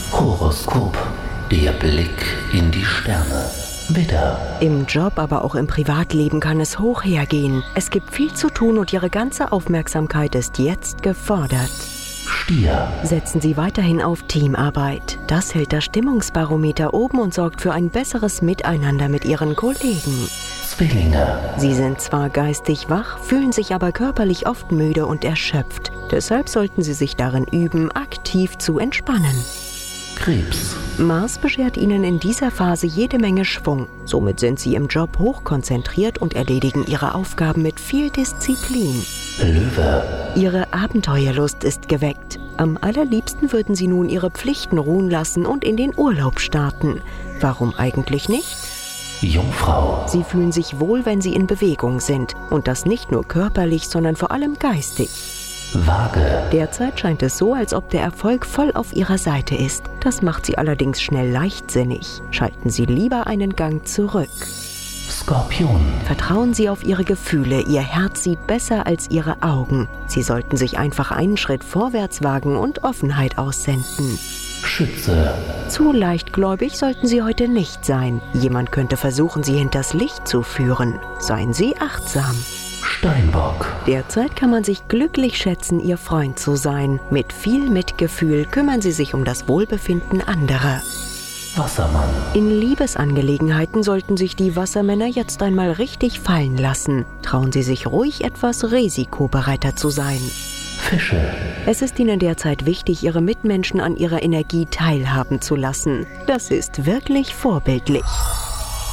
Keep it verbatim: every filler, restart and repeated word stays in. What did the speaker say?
Horoskop, der Blick in die Sterne. Widder. Im Job, aber auch im Privatleben kann es hoch hergehen. Es gibt viel zu tun und Ihre ganze Aufmerksamkeit ist jetzt gefordert. Stier. Setzen Sie weiterhin auf Teamarbeit. Das hält das Stimmungsbarometer oben und sorgt für ein besseres Miteinander mit Ihren Kollegen. Zwillinge. Sie sind zwar geistig wach, fühlen sich aber körperlich oft müde und erschöpft. Deshalb sollten Sie sich darin üben, aktiv zu entspannen. Krebs. Mars beschert Ihnen in dieser Phase jede Menge Schwung. Somit sind Sie im Job hochkonzentriert und erledigen Ihre Aufgaben mit viel Disziplin. Löwe. Ihre Abenteuerlust ist geweckt. Am allerliebsten würden Sie nun Ihre Pflichten ruhen lassen und in den Urlaub starten. Warum eigentlich nicht? Jungfrau. Sie fühlen sich wohl, wenn Sie in Bewegung sind. Und das nicht nur körperlich, sondern vor allem geistig. Waage. Derzeit scheint es so, als ob der Erfolg voll auf Ihrer Seite ist. Das macht Sie allerdings schnell leichtsinnig. Schalten Sie lieber einen Gang zurück. Skorpion. Vertrauen Sie auf Ihre Gefühle. Ihr Herz sieht besser als Ihre Augen. Sie sollten sich einfach einen Schritt vorwärts wagen und Offenheit aussenden. Schütze. Zu leichtgläubig sollten Sie heute nicht sein. Jemand könnte versuchen, Sie hinters Licht zu führen. Seien Sie achtsam. Steinbock. Derzeit kann man sich glücklich schätzen, Ihr Freund zu sein. Mit viel Mitgefühl kümmern Sie sich um das Wohlbefinden anderer. Wassermann. In Liebesangelegenheiten sollten sich die Wassermänner jetzt einmal richtig fallen lassen. Trauen Sie sich ruhig etwas risikobereiter zu sein. Fische. Es ist Ihnen derzeit wichtig, Ihre Mitmenschen an Ihrer Energie teilhaben zu lassen. Das ist wirklich vorbildlich.